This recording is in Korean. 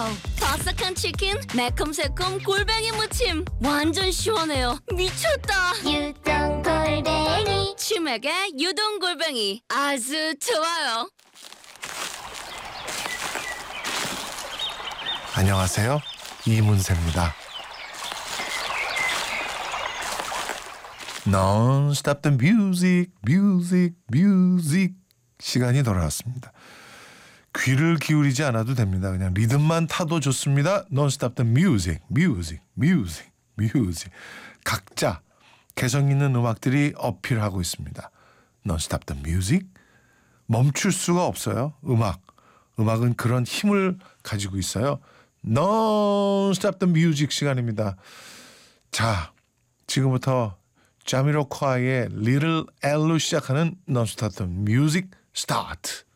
바삭한 치킨, 매콤새콤 골뱅이 무침, 완전 시원해요. 미쳤다. 유동 골뱅이 치맥의 유동 골뱅이 아주 좋아요. 안녕하세요. 이문세입니다. Non-stop the music, music, music 시간이 돌아왔습니다. 귀를 기울이지 않아도 됩니다. 그냥 리듬만 타도 좋습니다. Non-stop the music, music, music, music. 각자 개성 있는 음악들이 어필하고 있습니다. Non-stop the music. 멈출 수가 없어요. 음악은 그런 힘을 가지고 있어요. Non-stop the music 시간입니다. 자, 지금부터 자미로콰이의 Little L로 시작하는 Non-stop the music start.